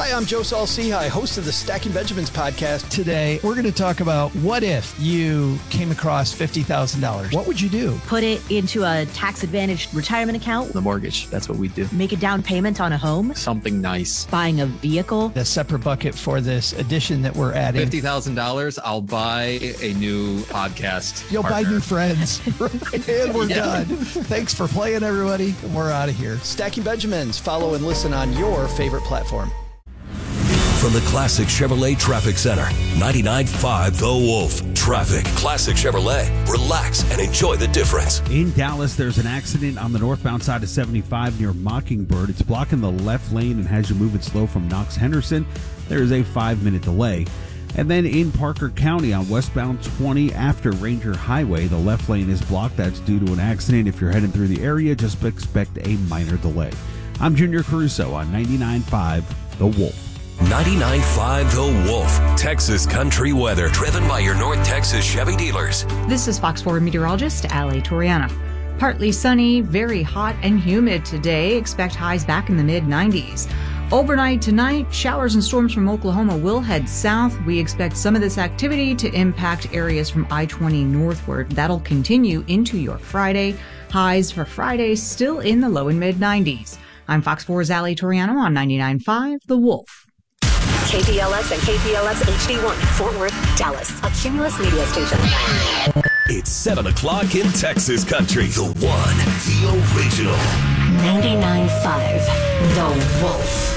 Hi, I'm Joe Saul-Sehy, host of the Stacking Benjamins podcast. Today, we're going to talk about what if you came across $50,000? What would you do? Put it into a tax-advantaged retirement account. The mortgage, that's what we do. Make a down payment on a home. Something nice. Buying a vehicle. A separate bucket for this addition that we're adding. $50,000, I'll buy a new podcast You'll partner. buy new friends. And we're done. Thanks for playing, everybody. We're out of here. Stacking Benjamins. Follow and listen on your favorite platform. From the Classic Chevrolet Traffic Center, 99.5 The Wolf. Traffic. Classic Chevrolet. Relax and enjoy the difference. In Dallas, there's an accident on the northbound side of 75 near Mockingbird. It's blocking the left lane and has you moving slow from Knox Henderson. There is a 5-minute delay. And then in Parker County on westbound 20 after Ranger Highway, the left lane is blocked. That's due to an accident. If you're heading through the area, just expect a minor delay. I'm Junior Caruso on 99.5 The Wolf. 99.5 The Wolf. Texas country weather. Driven by your North Texas Chevy dealers. This is Fox 4 meteorologist Ali Toriano. Partly sunny, very hot and humid today. Expect highs back in the mid-90s. Overnight tonight, showers and storms from Oklahoma will head south. We expect some of this activity to impact areas from I-20 northward. That'll continue into your Friday. Highs for Friday still in the low and mid-90s. I'm Fox 4's Ali Toriano on 99.5 The Wolf. KPLX and KPLX HD1, Fort Worth, Dallas, a Cumulus media station. It's 7 o'clock in Texas country. The one, the original. 99.5 The Wolf.